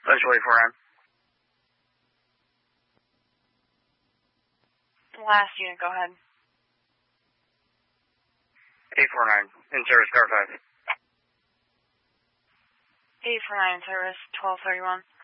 Let's wait for him. Last unit, go ahead. 849, in service, car 5. 849 in service, 1231.